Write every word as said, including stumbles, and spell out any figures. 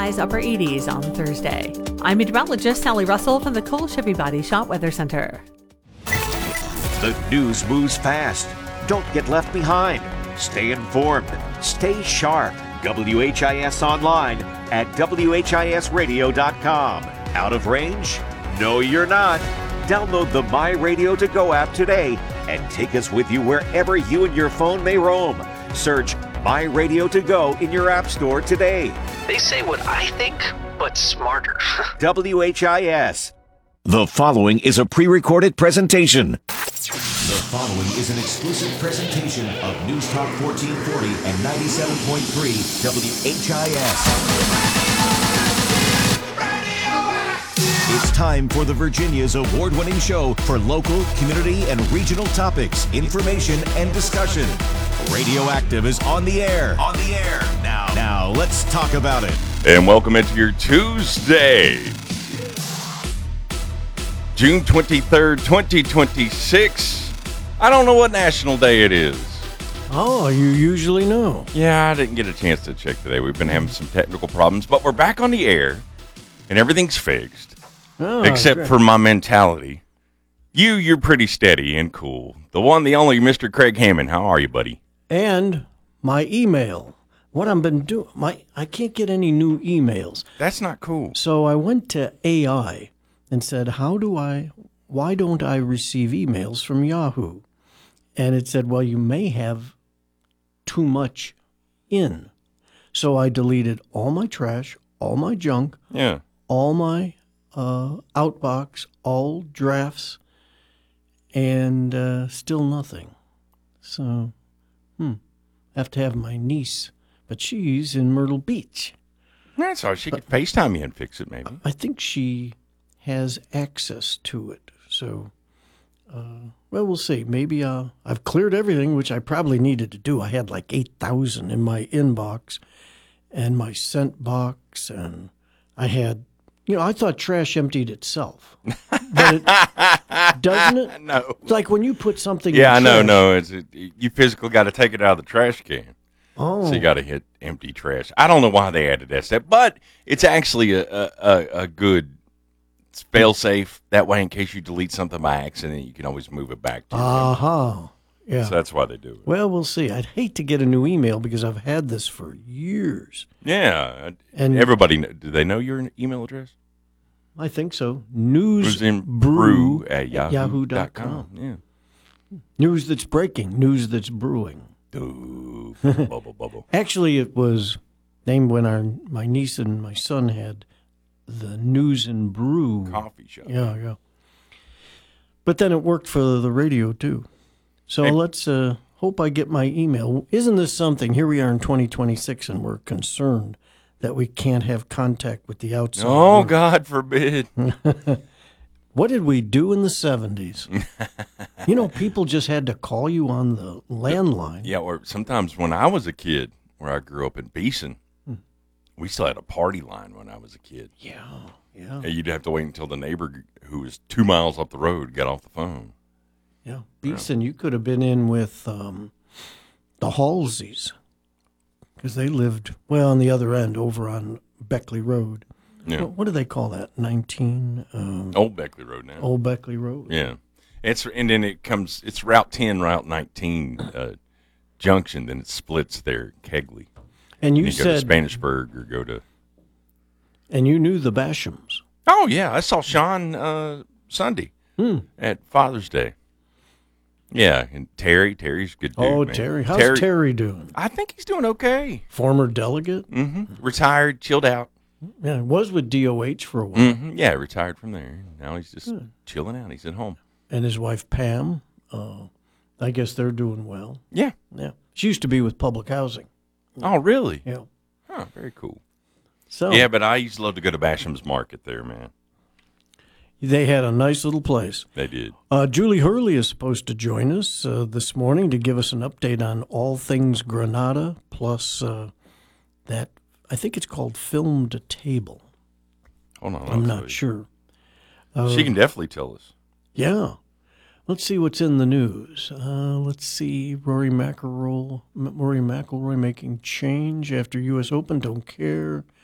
highs upper eighties on Thursday. I'm meteorologist Sally Russell from the Cole Chevy Body Shop Weather Center. The news moves fast. Don't get left behind. Stay informed. Stay sharp. W H I S online at W H I S radio dot com. Out of range? No, you're not. Download the My Radio To Go app today and take us with you wherever you and your phone may roam. Search My Radio To Go in your app store today. They say what I think, but smarter. W H I S. The following is a pre-recorded presentation. The following is an exclusive presentation of News Talk fourteen forty and ninety-seven point three W H I S. It's time for the Virginia's award-winning show for local, community, and regional topics, information, and discussion. Radioactive is on the air. On the air. Now, now let's talk about it. And welcome into your Tuesday, June twenty-third, twenty twenty-six. I don't know what national day it is. Oh, you usually know. Yeah, I didn't get a chance to check today. We've been having some technical problems, but we're back on the air, and everything's fixed. Oh, except great. for my mentality. You, you're pretty steady and cool. The one, the only, Mister Craig Hammond. How are you, buddy? And my email. What I've been doing, my I can't get any new emails. That's not cool. So I went to A I and said, how do I, why don't I receive emails from Yahoo? And it said, well, you may have too much in. So I deleted all my trash, all my junk, Yeah. all my uh, outbox, all drafts, and uh, still nothing. So, hmm, I have to have my niece, but she's in Myrtle Beach. That's all. She could FaceTime you and fix it, maybe. I think she has access to it. So, uh, well, we'll see. Maybe uh, I've cleared everything, which I probably needed to do. I had like eight thousand in my inbox and my sent box, and I had, you know, I thought trash emptied itself. But it, doesn't it? No. It's like when you put something Yeah, I in know, trash. no. It's it, you physically got to take it out of the trash can. Oh. So you got to hit empty trash. I don't know why they added that step, but it's actually a a, a, a good fail safe. That way, in case you delete something by accident, you can always move it back to. Uh-huh. Yeah. So that's why they do it. Well, we'll see. I'd hate to get a new email because I've had this for years. Yeah, And- everybody. kn- Do they know your email address? I think so. News Who's in brew brew at yahoo, yahoo dot dot com. com. Yeah. News that's breaking. News that's brewing. Ooh, bubble, bubble. Actually, it was named when our my niece and my son had the News and Brew. Coffee shop. Yeah, yeah. But then it worked for the radio, too. So Hey. let's uh, hope I get my email. Isn't this something? Here we are in twenty twenty-six, and we're concerned that we can't have contact with the outside Oh, world. God forbid. What did we do in the seventies? You know, people just had to call you on the landline. Yeah, or sometimes when I was a kid, where I grew up in Beeson, we still had a party line when I was a kid. Yeah, yeah, And you'd have to wait until the neighbor who was two miles up the road got off the phone. yeah. Beeson, you could have been in with um, the Halseys because they lived, well, on the other end over on Beckley Road. Yeah. What, what do they call that? nineteen um, Old Beckley Road now. Old Beckley Road. Yeah. It's and then it comes, it's Route ten, Route nineteen uh, junction, then it splits there, Kegley. And you, You go to said, Spanisburg or go to. and you knew the Bashams. Oh, yeah. I saw Sean uh, Sunday Hmm. at Father's Day. Yeah. And Terry. Terry's a good dude. Oh, man. Terry. How's Terry, doing? I think he's doing okay. Former delegate? Mm-hmm. Retired, chilled out. Yeah, was with D O H for a while. Mm-hmm. Yeah, retired from there. Now he's just chilling out. He's at home. And his wife, Pam, uh, I guess they're doing well. Yeah. Yeah. She used to be with public housing. Oh, really? Yeah. Oh, very cool. So Yeah, but I used to love to go to Basham's Market there, man. they had a nice little place. They did. Uh, Julie Hurley is supposed to join us uh, this morning to give us an update on all things Granada, plus uh, that, I think it's called Film to Table. Hold on. I'll I'm tell not you. sure. Uh, She can definitely tell us. Yeah. Let's see what's in the news. Uh, let's see. Rory McIlroy, Rory McIlroy making change after U S Open. Don't care.